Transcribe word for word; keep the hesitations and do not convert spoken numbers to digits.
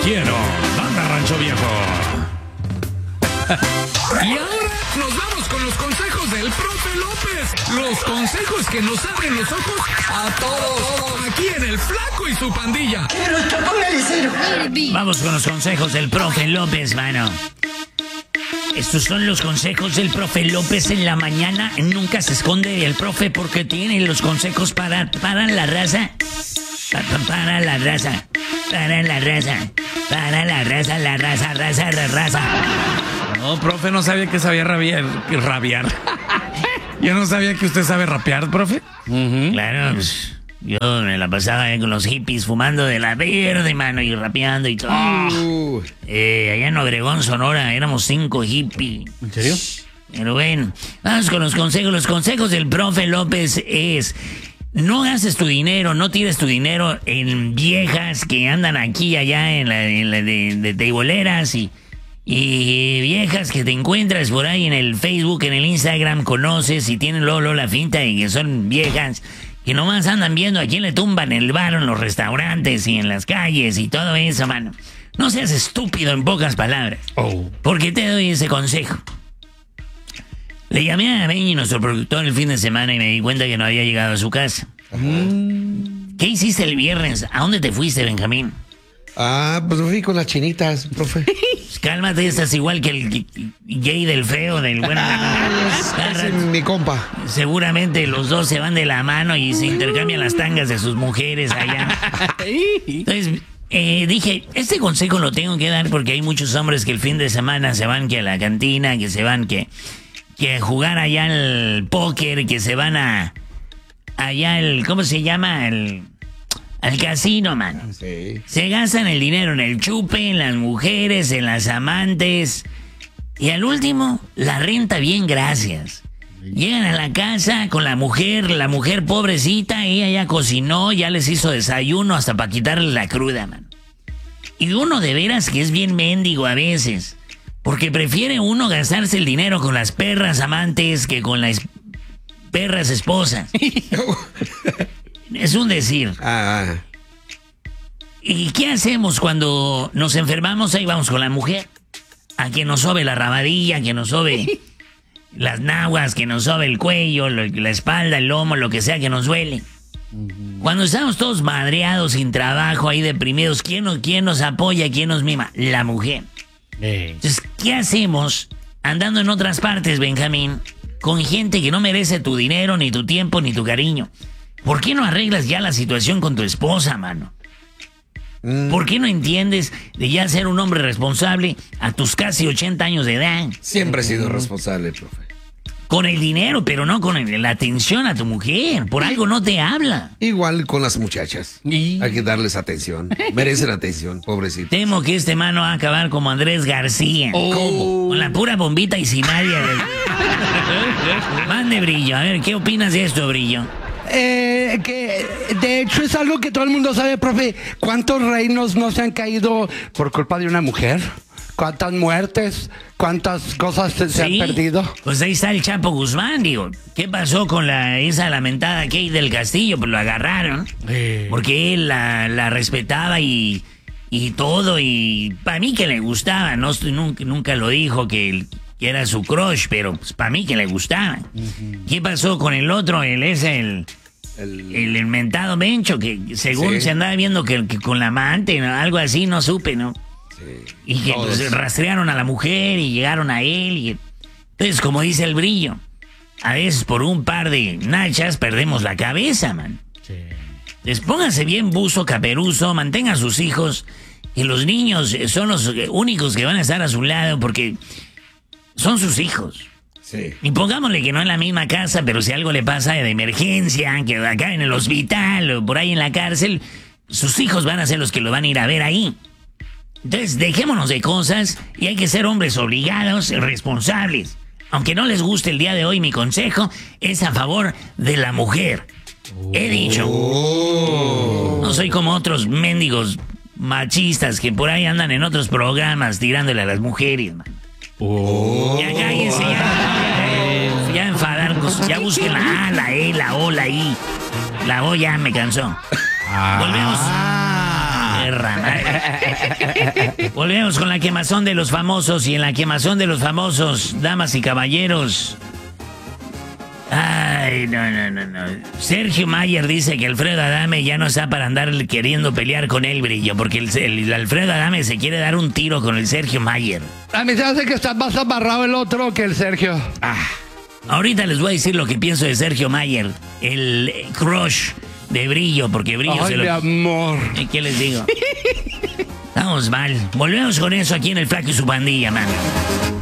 quiero. Banda Rancho Viejo. Y ahora nos vamos con los consejos del profe López. Los consejos que nos abren los ojos a todos. Aquí en El Flaco y su pandilla. Vamos con los consejos del profe López, mano. Estos son los consejos del profe López en la mañana. Nunca se esconde el profe porque tiene los consejos para, para la raza. Pa, pa, para la raza. Para la raza. Para la raza, la raza, raza, la raza. No, profe, no sabía que sabía rabiar. Rabiar. Yo no sabía que usted sabe rapear, profe. Uh-huh. Claro, pues, yo me la pasaba con los hippies fumando de la verde, mano, y rapeando y todo. Uh. Eh, allá en Obregón, Sonora, éramos cinco hippies. ¿En serio? Pero bueno, vamos con los consejos. Los consejos del profe López es: no gastes tu dinero, no tires tu dinero en viejas que andan aquí y allá en la, en la de, de teiboleras y, y viejas que te encuentras por ahí en el Facebook, en el Instagram, conoces y tienen luego la finta de que son viejas que nomás andan viendo a quién le tumban el bar en los restaurantes y en las calles y todo eso, mano. No seas estúpido, en pocas palabras. Oh. ¿Por qué te doy ese consejo? Le llamé a Benny, nuestro productor, el fin de semana y me di cuenta que no había llegado a su casa. Mm. ¿Qué hiciste el viernes? ¿A dónde te fuiste, Benjamín? Ah, pues fui con las chinitas, profe. Pues cálmate, estás igual que el gay del feo, del bueno. Es mi compa. Seguramente los dos se van de la mano y se intercambian las tangas de sus mujeres allá. Entonces, eh, dije, este consejo lo tengo que dar porque hay muchos hombres que el fin de semana se van que a la cantina, que se van que... que jugar allá al póker, que se van a... allá el... ¿cómo se llama? El, al casino, mano. Sí. Se gastan el dinero en el chupe, en las mujeres, en las amantes. Y al último, la renta bien, gracias. Llegan a la casa con la mujer, la mujer pobrecita, ella ya cocinó, ya les hizo desayuno hasta para quitarle la cruda, mano. Y uno de veras que es bien mendigo a veces. Porque prefiere uno gastarse el dinero con las perras amantes que con las perras esposas. Es un decir. Ah. ¿Y qué hacemos cuando nos enfermamos? Ahí vamos con la mujer. A que nos sobe la rabadilla, que nos sobe las naguas, que nos sobe el cuello, la espalda, el lomo, lo que sea que nos duele. Cuando estamos todos madreados, sin trabajo, ahí deprimidos, ¿quién nos, quién nos apoya, quién nos mima? La mujer. Entonces, ¿qué hacemos andando en otras partes, Benjamín, con gente que no merece tu dinero, ni tu tiempo, ni tu cariño? ¿Por qué no arreglas ya la situación con tu esposa, mano? Mm. ¿Por qué no entiendes de ya ser un hombre responsable a tus casi ochenta años de edad? Siempre he sido responsable, profe. Con el dinero, pero no con el, la atención a tu mujer. Por algo no te habla. Igual con las muchachas. ¿Y? Hay que darles atención. Merecen atención, pobrecito. Temo que este mano va a acabar como Andrés García. Oh. ¿Cómo? Con la pura bombita y sin nadie. Mande, Brillo. A ver, ¿qué opinas de esto, Brillo? Eh, que de hecho es algo que todo el mundo sabe, profe. ¿Cuántos reinos no se han caído por culpa de una mujer? ¿Cuántas muertes? ¿Cuántas cosas se, se Sí, han perdido? Pues ahí está el Chapo Guzmán, digo. ¿Qué pasó con la esa lamentada Kate del Castillo? Pues lo agarraron. Eh. Porque él la, la respetaba y, y todo. Y para mí que le gustaba. No, nunca, nunca lo dijo que, él, que era su crush, pero pues, para mí que le gustaba. Uh-huh. ¿Qué pasó con el otro? Él es el... El, el inventado Mencho, que según sí. se andaba viendo que, que con la amante, ¿no? Algo así, no supe, ¿no? Sí. Y que pues, rastrearon a la mujer y llegaron a él. Y... Entonces, como dice el Brillo, a veces por un par de nachas perdemos la cabeza, man. Sí. Entonces, pónganse bien buzo, caperuzo, mantengan a sus hijos, que los niños son los únicos que van a estar a su lado porque son sus hijos. Sí. Y pongámosle que no en la misma casa, pero si algo le pasa de emergencia, que acá en el hospital o por ahí en la cárcel, sus hijos van a ser los que lo van a ir a ver ahí. Entonces, dejémonos de cosas y hay que ser hombres obligados, responsables. Aunque no les guste el día de hoy, mi consejo es a favor de la mujer. Oh. He dicho. Oh. No soy como otros mendigos machistas que por ahí andan en otros programas tirándole a las mujeres, man. Oh. Ya cállense, ya, ya enfadar, ya busquen la A, la E, la O, la I. La O ya me cansó. Ah. Volvemos. perra madre. Volvemos con la quemazón de los famosos. Y en la quemazón de los famosos, damas y caballeros. Ay, no, no, no, no. Sergio Mayer dice que Alfredo Adame ya no está para andar queriendo pelear con él, Brillo, porque el, el Alfredo Adame se quiere dar un tiro con el Sergio Mayer. A mí se hace que está más amarrado el otro que el Sergio. Ah, ahorita les voy a decir lo que pienso de Sergio Mayer, el crush de Brillo, porque Brillo Ay, se lo... mi amor. ¿Qué les digo? Estamos mal. Volvemos con eso aquí en El Flaco y su pandilla, man.